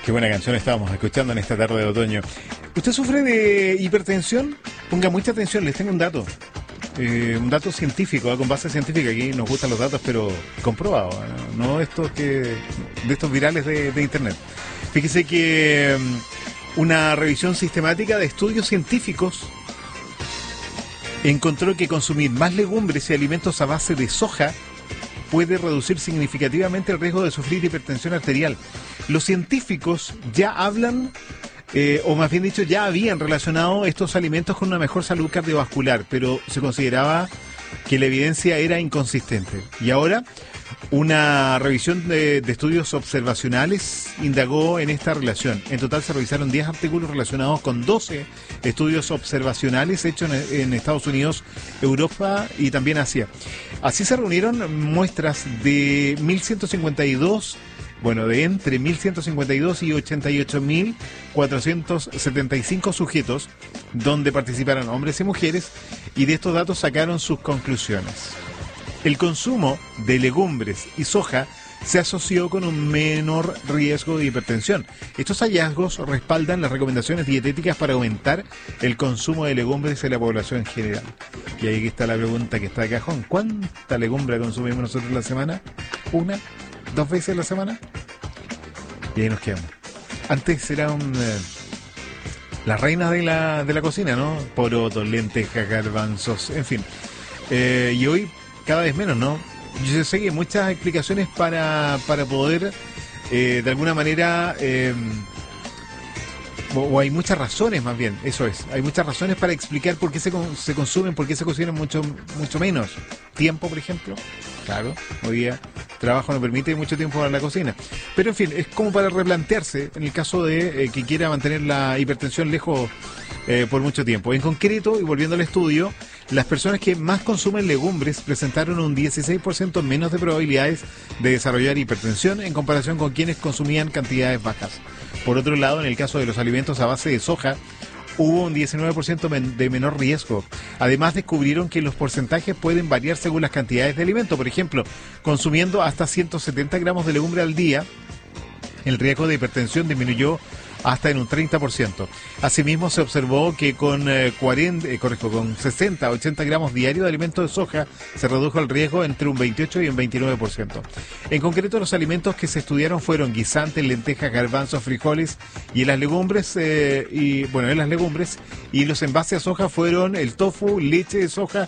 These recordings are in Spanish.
Qué buena canción estábamos escuchando en esta tarde de otoño. ¿Usted sufre de hipertensión? Ponga mucha atención, les tengo un dato. Un dato científico, con base científica. Aquí nos gustan los datos, pero comprobados, no estos de estos virales de internet. Fíjese que una revisión sistemática de estudios científicos encontró que consumir más legumbres y alimentos a base de soja puede reducir significativamente el riesgo de sufrir hipertensión arterial. Los científicos ya hablan, o más bien dicho, ya habían relacionado estos alimentos con una mejor salud cardiovascular, pero se consideraba que la evidencia era inconsistente. Y ahora, una revisión de estudios observacionales indagó en esta relación. En total se revisaron 10 artículos relacionados con 12 estudios observacionales hechos en Estados Unidos, Europa y también Asia. Así se reunieron muestras de 1.152, de entre 1.152 y 88.475 sujetos, donde participaron hombres y mujeres, y de estos datos sacaron sus conclusiones. El consumo de legumbres y soja se asoció con un menor riesgo de hipertensión. Estos hallazgos respaldan las recomendaciones dietéticas para aumentar el consumo de legumbres en la población en general. Y ahí está la pregunta que está de cajón. ¿Cuánta legumbre consumimos nosotros la semana? ¿1? ¿2 veces a la semana? Y ahí nos quedamos. Antes era la reina de la cocina, ¿no? Porotos, lentejas, garbanzos, en fin. Y hoy cada vez menos, ¿no? Yo sé que hay muchas explicaciones para poder, de alguna manera, o hay muchas razones más bien, eso es. Hay muchas razones para explicar por qué se consumen, por qué se cocinan mucho menos. Tiempo, por ejemplo. Claro, hoy día trabajo no permite mucho tiempo para la cocina. Pero en fin, es como para replantearse en el caso de que quiera mantener la hipertensión lejos por mucho tiempo. En concreto, y volviendo al estudio, las personas que más consumen legumbres presentaron un 16% menos de probabilidades de desarrollar hipertensión en comparación con quienes consumían cantidades bajas. Por otro lado, en el caso de los alimentos a base de soja, hubo un 19% de menor riesgo. Además, descubrieron que los porcentajes pueden variar según las cantidades de alimento. Por ejemplo, consumiendo hasta 170 gramos de legumbre al día, el riesgo de hipertensión disminuyó hasta en un 30%. Asimismo, se observó que con 60 a 80 gramos diarios de alimento de soja se redujo el riesgo entre un 28 y un 29%. En concreto, los alimentos que se estudiaron fueron guisantes, lentejas, garbanzos, frijoles y en las legumbres, y los envases a soja fueron el tofu, leche de soja,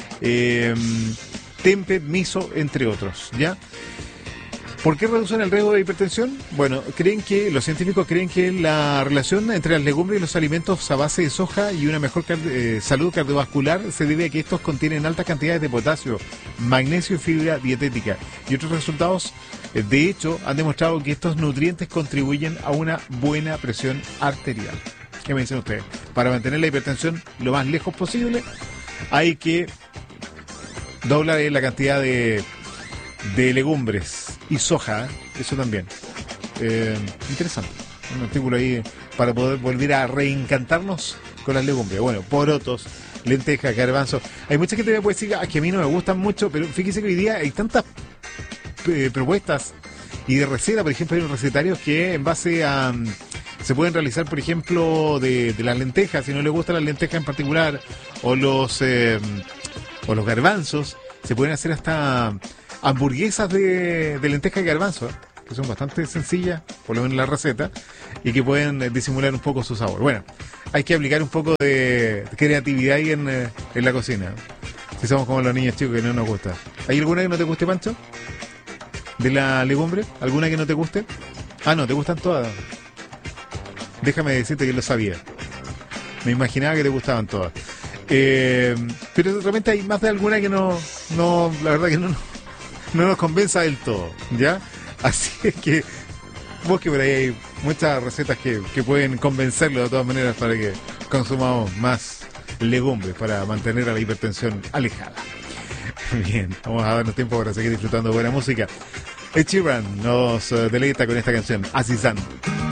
tempeh, miso, entre otros, ¿ya? ¿Por qué reducen el riesgo de hipertensión? Bueno, los científicos creen que la relación entre las legumbres y los alimentos a base de soja y una mejor salud cardiovascular se debe a que estos contienen altas cantidades de potasio, magnesio y fibra dietética. Y otros resultados, de hecho, han demostrado que estos nutrientes contribuyen a una buena presión arterial. ¿Qué me dicen ustedes? Para mantener la hipertensión lo más lejos posible, hay que doblar la cantidad de legumbres y soja, eso también. Interesante. Un artículo ahí para poder volver a reencantarnos con las legumbres. Bueno, porotos, lentejas, garbanzos. Hay mucha gente que me puede decir que a mí no me gustan mucho, pero fíjese que hoy día hay tantas propuestas y de receta. Por ejemplo, hay unos recetarios que en base a se pueden realizar, por ejemplo, de las lentejas, si no le gustan las lentejas en particular, o los garbanzos, se pueden hacer hasta hamburguesas de lentejas y garbanzo, que son bastante sencillas, por lo menos en la receta, y que pueden disimular un poco su sabor. Bueno, hay que aplicar un poco de creatividad ahí en la cocina. Si somos como los niños chicos que no nos gusta. ¿Hay alguna que no te guste, Pancho? ¿De la legumbre? ¿Alguna que no te guste? Ah, no, te gustan todas. Déjame decirte que lo sabía. Me imaginaba que te gustaban todas. Pero realmente hay más de alguna que no, la verdad que no nos convenza del todo, ¿ya? Así es que busque por ahí, hay muchas recetas que pueden convencerlo de todas maneras para que consumamos más legumbres para mantener a la hipertensión alejada. Bien, vamos a darnos tiempo para seguir disfrutando de buena música. Ed Sheeran nos deleita con esta canción, Azizan.